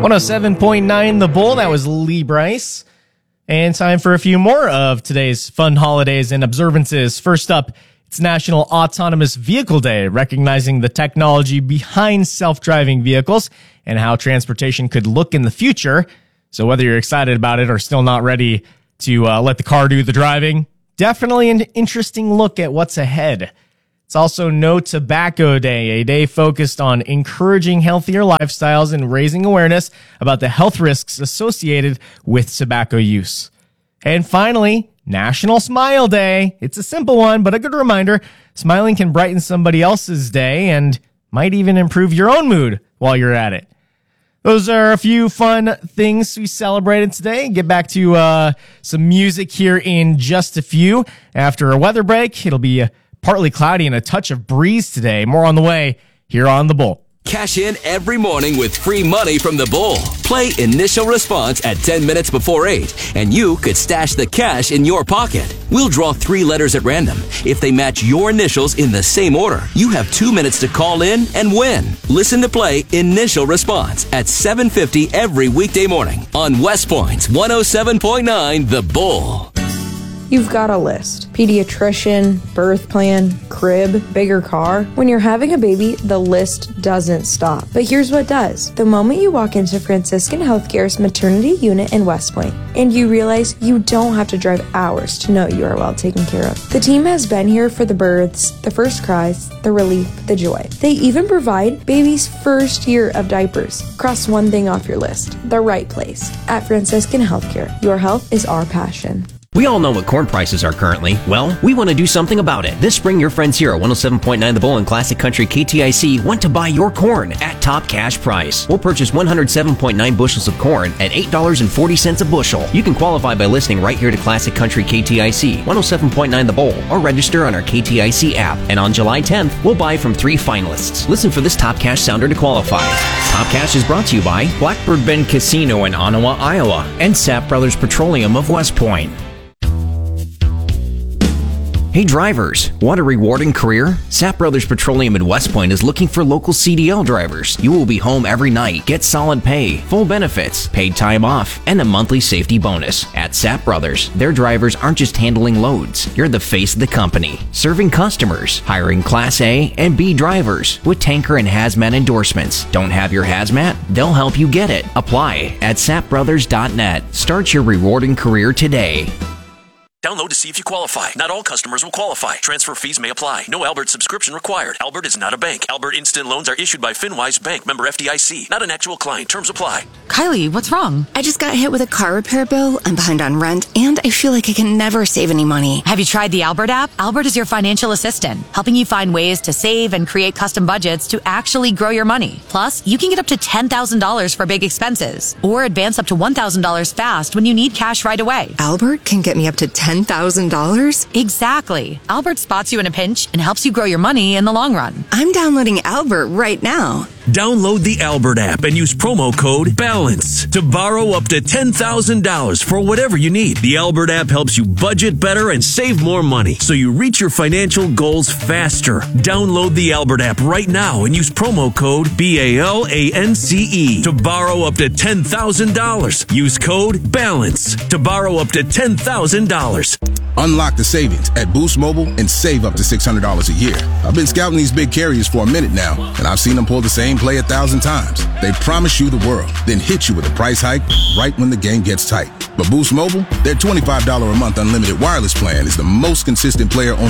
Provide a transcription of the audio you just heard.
107.9 The Bull. That was Lee Bryce. And time for a few more of today's fun holidays and observances. First up, it's National Autonomous Vehicle Day, recognizing the technology behind self-driving vehicles and how transportation could look in the future. So whether you're excited about it or still not ready to let the car do the driving, definitely an interesting look at what's ahead. It's also No Tobacco Day, a day focused on encouraging healthier lifestyles and raising awareness about the health risks associated with tobacco use. And finally, National Smile Day. It's a simple one, but a good reminder. Smiling can brighten somebody else's day and might even improve your own mood while you're at it. Those are a few fun things we celebrated today. Get back to some music here in just a few. After a weather break, it'll be partly cloudy and a touch of breeze today. More on the way here on The Bull. Cash in every morning with free money from The Bull. Play Initial Response at 10 minutes before 8, and you could stash the cash in your pocket. We'll draw 3 letters at random. If they match your initials in the same order, you have 2 minutes to call in and win. Listen to Play Initial Response at 7:50 every weekday morning on West Point's 107.9 The Bull. You've got a list. Pediatrician, birth plan, crib, bigger car. When you're having a baby, the list doesn't stop. But here's what does. The moment you walk into Franciscan Healthcare's maternity unit in West Point, and you realize you don't have to drive hours to know you are well taken care of. The team has been here for the births, the first cries, the relief, the joy. They even provide baby's first year of diapers. Cross one thing off your list. The right place. At Franciscan Healthcare, your health is our passion. We all know what corn prices are currently. Well, we want to do something about it. This spring, your friends here at 107.9 The Bull and Classic Country KTIC want to buy your corn at top cash price. We'll purchase 107.9 bushels of corn at $8.40 a bushel. You can qualify by listening right here to Classic Country KTIC, 107.9 The Bull, or register on our KTIC app. And on July 10th, we'll buy from 3 finalists. Listen for this top cash sounder to qualify. Top Cash is brought to you by Blackbird Bend Casino in Ottawa, Iowa, and Sapp Brothers Petroleum of West Point. Hey drivers, want a rewarding career? Sapp Brothers Petroleum in West Point is looking for local CDL drivers. You will be home every night, get solid pay, full benefits, paid time off, and a monthly safety bonus. At Sapp Brothers, their drivers aren't just handling loads. You're the face of the company, serving customers, hiring Class A and B drivers with tanker and hazmat endorsements. Don't have your hazmat? They'll help you get it. Apply at sappbrothers.net. Start your rewarding career today. Download to see if you qualify. Not all customers will qualify. Transfer fees may apply. No Albert subscription required. Albert is not a bank. Albert Instant Loans are issued by FinWise Bank, member FDIC. Not an actual client. Terms apply. Kylie, what's wrong? I just got hit with a car repair bill. I'm behind on rent, and I feel like I can never save any money. Have you tried the Albert app? Albert is your financial assistant, helping you find ways to save and create custom budgets to actually grow your money. Plus, you can get up to $10,000 for big expenses, or advance up to $1,000 fast when you need cash right away. Albert can get me up to $10,000? Exactly. Albert spots you in a pinch and helps you grow your money in the long run. I'm downloading Albert right now. Download the Albert app and use promo code BALANCE to borrow up to $10,000 for whatever you need. The Albert app helps you budget better and save more money so you reach your financial goals faster. Download the Albert app right now and use promo code BALANCE to borrow up to $10,000. Use code BALANCE to borrow up to $10,000. Unlock the savings at Boost Mobile and save up to $600 a year. I've been scouting these big carriers for a minute now, and I've seen them pull the same play 1,000 times. They promise you the world, then hit you with a price hike right when the game gets tight. But Boost Mobile, their $25 a month unlimited wireless plan is the most consistent player on